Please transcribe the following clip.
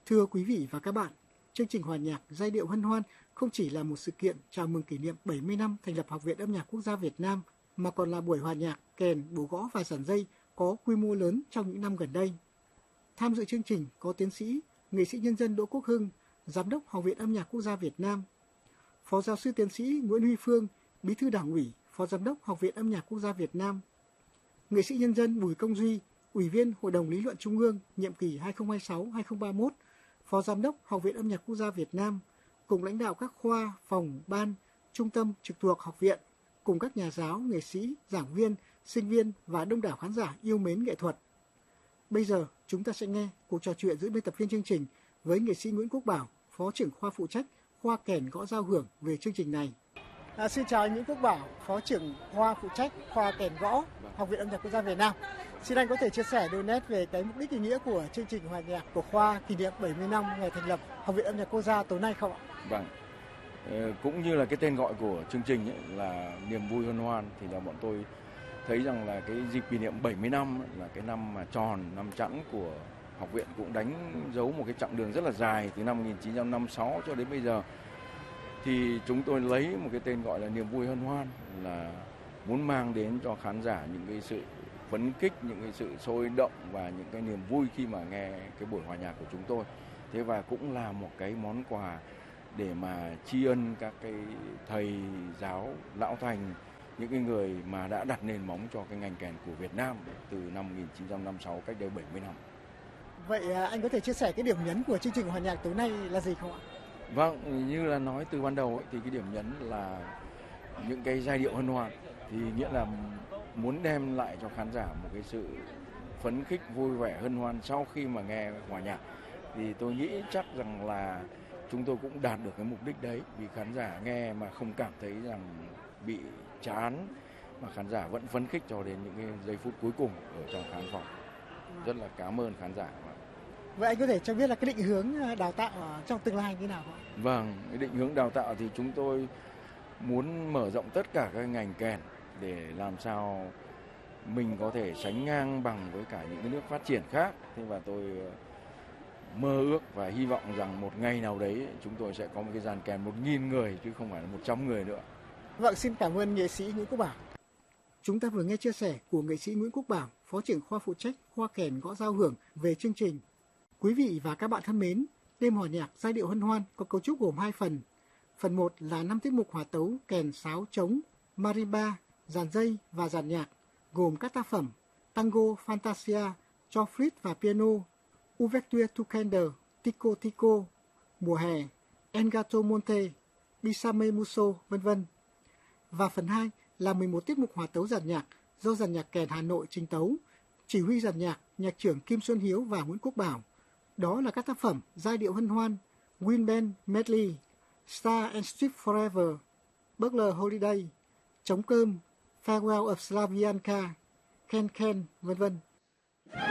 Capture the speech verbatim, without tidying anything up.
Thưa quý vị và các bạn, chương trình hòa nhạc giai điệu hân hoan không chỉ là một sự kiện chào mừng kỷ niệm bảy mươi năm thành lập Học viện Âm nhạc Quốc gia Việt Nam, mà còn là buổi hòa nhạc kèn, bổ gõ và giàn dây có quy mô lớn trong những năm gần đây. Tham dự chương trình có tiến sĩ, nghệ sĩ nhân dân Đỗ Quốc Hưng, Giám đốc Học viện Âm nhạc Quốc gia Việt Nam, Phó giáo sư tiến sĩ Nguyễn Huy Phương, Bí thư Đảng ủy, Phó Giám đốc Học viện Âm nhạc Quốc gia Việt Nam, nghệ sĩ nhân dân Bùi Công Duy, Ủy viên Hội đồng Lý luận Trung ương nhiệm kỳ hai nghìn không trăm hai mươi sáu đến hai nghìn không trăm ba mươi mốt, Phó Giám đốc Học viện Âm nhạc Quốc gia Việt Nam, cùng lãnh đạo các khoa, phòng, ban, trung tâm trực thuộc học viện, cùng các nhà giáo, nghệ sĩ, giảng viên, sinh viên và đông đảo khán giả yêu mến nghệ thuật. Bây giờ, chúng ta sẽ nghe cuộc trò chuyện giữa biên tập viên chương trình với nghệ sĩ Nguyễn Quốc Bảo, Phó trưởng khoa phụ trách khoa kèn gõ giao hưởng về chương trình này. À, xin chào anh Nguyễn Quốc Bảo, Phó trưởng khoa phụ trách khoa kèn gõ Học viện Âm nhạc Quốc gia Việt Nam. Xin anh có thể chia sẻ đôi nét về cái mục đích ý nghĩa của chương trình hòa nhạc của khoa kỷ niệm bảy mươi năm ngày thành lập Học viện Âm nhạc Quốc gia tối nay không ạ? Vâng, ờ, cũng như là cái tên gọi của chương trình ấy, là niềm vui hân hoan, thì là bọn tôi thấy rằng là cái dịp kỷ niệm bảy mươi năm ấy, là cái năm mà tròn, năm chẵn của học viện, cũng đánh dấu một cái chặng đường rất là dài từ năm một nghìn chín trăm năm mươi sáu cho đến bây giờ. Thì chúng tôi lấy một cái tên gọi là niềm vui hân hoan, là muốn mang đến cho khán giả những cái sự phấn khích, những cái sự sôi động và những cái niềm vui khi mà nghe cái buổi hòa nhạc của chúng tôi. Thế và cũng là một cái món quà để mà tri ân các cái thầy giáo lão thành, những cái người mà đã đặt nền móng cho cái ngành kèn của Việt Nam từ năm một nghìn chín trăm năm mươi sáu, cách đây bảy mươi năm. Vậy anh có thể chia sẻ cái điểm nhấn của chương trình hòa nhạc tối nay là gì không ạ? Vâng, như là nói từ ban đầu ấy, thì cái điểm nhấn là những cái giai điệu hân hoan, thì nghĩa là muốn đem lại cho khán giả một cái sự phấn khích, vui vẻ, hân hoan sau khi mà nghe hòa nhạc. Thì tôi nghĩ chắc rằng là chúng tôi cũng đạt được cái mục đích đấy, vì khán giả nghe mà không cảm thấy rằng bị chán, mà khán giả vẫn phấn khích cho đến những cái giây phút cuối cùng ở trong khán phòng. Rất là cảm ơn khán giả. Vậy anh có thể cho biết là cái định hướng đào tạo trong tương lai như nào không? Vâng, cái định hướng đào tạo thì chúng tôi muốn mở rộng tất cả các ngành kèn để làm sao mình có thể sánh ngang bằng với cả những cái nước phát triển khác. Thế và tôi mơ ước và hy vọng rằng một ngày nào đấy chúng tôi sẽ có một cái dàn kèn một nghìn người chứ không phải là một trăm người nữa. Vâng, xin cảm ơn nghệ sĩ Nguyễn Quốc Bảo. Chúng ta vừa nghe chia sẻ của nghệ sĩ Nguyễn Quốc Bảo, Phó trưởng khoa phụ trách khoa kèn gõ giao hưởng về chương trình. Quý vị và các bạn thân mến, đêm hòa nhạc giai điệu hân hoan có cấu trúc gồm hai phần. Phần một là năm tiết mục hòa tấu kèn, sáo, trống, marimba, dàn dây và dàn nhạc, gồm các tác phẩm Tango Fantasia cho flute và piano, Ouverture to Candle, Tico Tico, Mùa hè, El Gato Monte, Bisame Muso, vân vân. Và phần hai là mười một tiết mục hòa tấu dàn nhạc do dàn nhạc kèn Hà Nội trình tấu, chỉ huy dàn nhạc nhạc trưởng Kim Xuân Hiếu và Nguyễn Quốc Bảo. Đó là các tác phẩm giai điệu hân hoan, Wind Band Medley, Star and Strip Forever, Burglar Holiday, Trống cơm, Farewell of Slavianka, Ken Ken, vân vân.